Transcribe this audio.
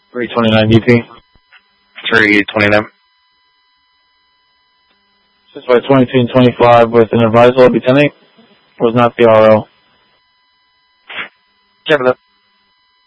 329 DP. 329. Just by 22 and 25 with an advisal of Lieutenant. Was not the RO. Kevin up.